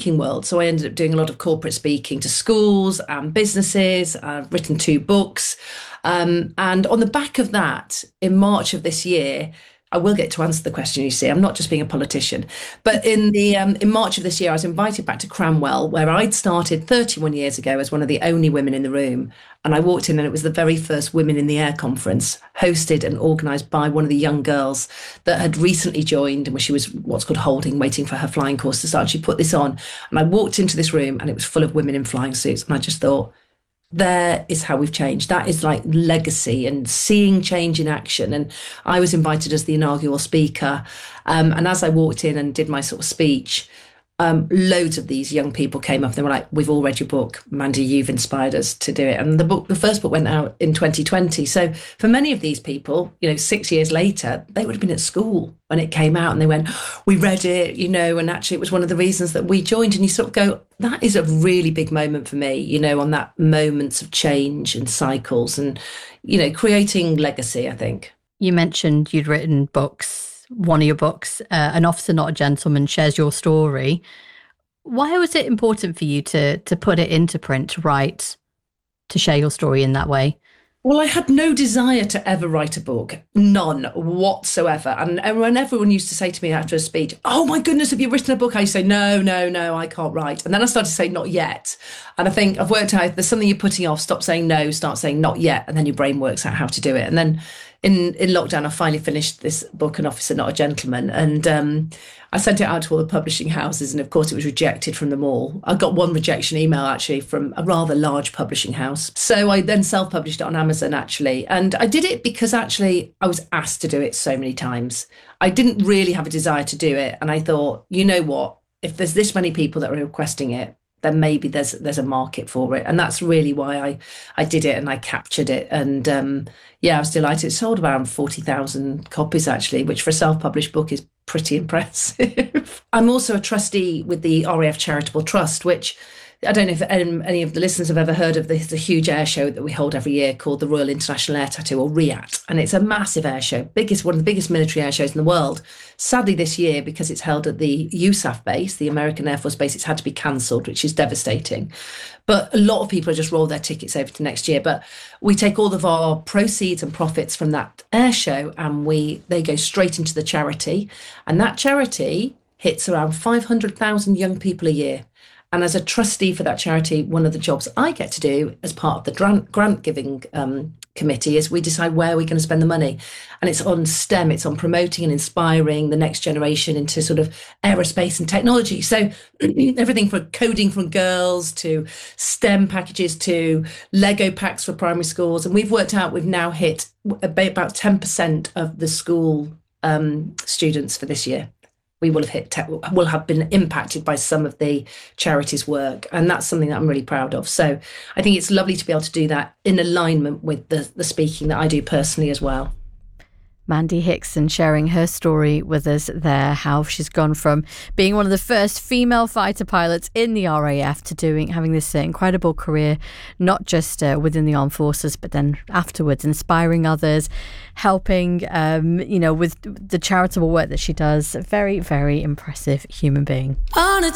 speaking world. So I ended up doing a lot of corporate speaking to schools and businesses. I've written 2 books. And on the back of that, in March of this year, I will get to answer the question, you see. I'm not just being a politician. But in March of this year, I was invited back to Cranwell, where I'd started 31 years ago as one of the only women in the room. And I walked in and it was the very first Women in the Air conference, hosted and organised by one of the young girls that had recently joined, and she was what's called holding, waiting for her flying course to start. She put this on and I walked into this room and it was full of women in flying suits. And I just thought, there is how we've changed. That is like legacy and seeing change in action. And I was invited as the inaugural speaker. And as I walked in and did my sort of speech, loads of these young people came up and they were like, we've all read your book, Mandy, you've inspired us to do it. And the first book went out in 2020. So for many of these people, 6 years later, they would have been at school when it came out and they went, we read it, and actually it was one of the reasons that we joined. And you sort of go, that is a really big moment for me, on that moments of change and cycles and, creating legacy, I think. You mentioned you'd written books. One of your books, An Officer Not a Gentleman, shares your story. Why was it important for you to put it into print, to write, to share your story in that way? Well, I had no desire to ever write a book, none whatsoever. And when everyone used to say to me after a speech, oh my goodness, have you written a book? I used to say, no, I can't write. And then I started to say, not yet. And I think I've worked out, if there's something you're putting off, stop saying no, start saying not yet. And then your brain works out how to do it. And then in lockdown, I finally finished this book, An Officer Not a Gentleman. And I sent it out to all the publishing houses. And of course, it was rejected from them all. I got one rejection email, actually, from a rather large publishing house. So I then self-published it on Amazon, actually. And I did it because actually I was asked to do it so many times. I didn't really have a desire to do it. And I thought, you know what? If there's this many people that are requesting it, then maybe there's a market for it. And that's really why I did it and I captured it. And I was delighted. It sold around 40,000 copies, actually, which for a self-published book is pretty impressive. I'm also a trustee with the RAF Charitable Trust, which I don't know if any of the listeners have ever heard of the huge air show that we hold every year called the Royal International Air Tattoo, or RIAT. And it's a massive air show, one of the biggest military air shows in the world. Sadly, this year, because it's held at the USAF base, the American Air Force base, it's had to be cancelled, which is devastating. But a lot of people have just rolled their tickets over to next year. But we take all of our proceeds and profits from that air show and they go straight into the charity. And that charity hits around 500,000 young people a year. And as a trustee for that charity, one of the jobs I get to do as part of the grant giving committee is we decide where we're going to spend the money. And it's on STEM, it's on promoting and inspiring the next generation into sort of aerospace and technology. So everything from coding for girls to STEM packages to Lego packs for primary schools. And we've worked out we've now hit about 10% of the school students for this year. We will have been impacted by some of the charity's work. And that's something that I'm really proud of. So I think it's lovely to be able to do that in alignment with the speaking that I do personally as well. Mandy Hickson sharing her story with us there, how she's gone from being one of the first female fighter pilots in the RAF to having this incredible career, not just within the armed forces, but then afterwards inspiring others, helping, with the charitable work that she does. A very, very impressive human being.